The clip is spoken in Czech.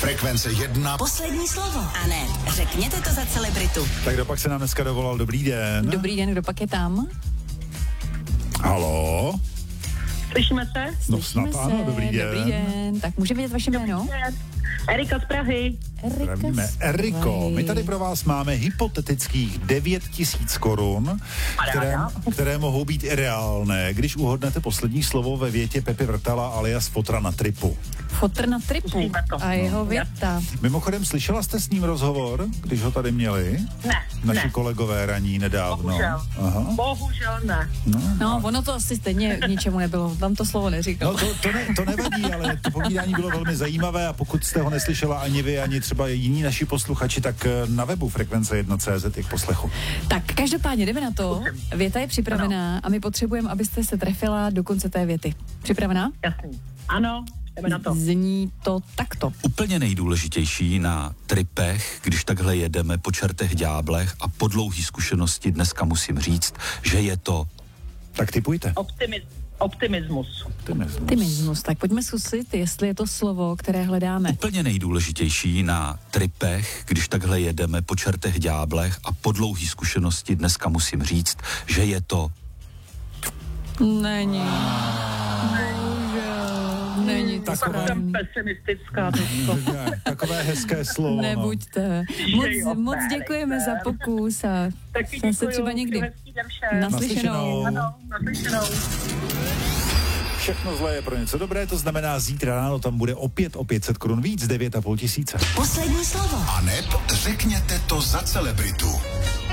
Frekvence 1. Poslední slovo. A ne, řekněte to za celebritu. Tak kdo pak se nám dneska dovolal? Dobrý den. Dobrý den, kdo pak je tam? Halo? Slyšíme se? No snad ano, dobrý den. Dobrý den. Tak můžeme vědět vaše jméno? Erika z Prahy. Zdravíme. Eriko, my tady pro vás máme hypotetických 9 000 korun, které mohou být i reálné, když uhodnete poslední slovo ve větě Pepi Vrtala alias Fotra na tripu. Fotr na tripu a jeho věta. Mimochodem, slyšela jste s ním rozhovor, když ho tady měli? Ne. Naši kolegové raní nedávno. Bohužel. Aha. Bohužel ne. No, ono to asi stejně k ničemu nebylo, tam to slovo neříkal. No to nevadí, ale to povídání bylo velmi zajímavé a pokud jste ho neslyšela ani vy, ani třeba jiní naši posluchači, tak na webu Frekvence 1.cz je k poslechu. Tak každopádně jdeme na to, věta je připravená a my potřebujeme, abyste se trefila do konce té věty. Připravená? Jasný. Ano, jdeme na to. Zní to takto. Úplně nejdůležitější na tripech, když takhle jedeme po čertech ďáblech a po dlouhý zkušenosti dneska musím říct, že je to... Tak tipujte. Optimismus. Optimismus. Tak pojďme zkusit, jestli je to slovo, které hledáme. Úplně nejdůležitější na tripech, když takhle jedeme po čertech ďáblech a po dlouhý zkušenosti dneska musím říct, že je to... Není. Bohužel. Není to správný. Pesimistická. Takové hezké slovo. Nebuďte. Moc děkujeme za pokus a zase třeba někdy. Naslyšenou. Ano, naslyšenou. Všechno zlé je pro něco dobré, to znamená zítra ráno tam bude opět o 500 korun víc, 9 500. Poslední slovo. A neb řekněte to za celebritu.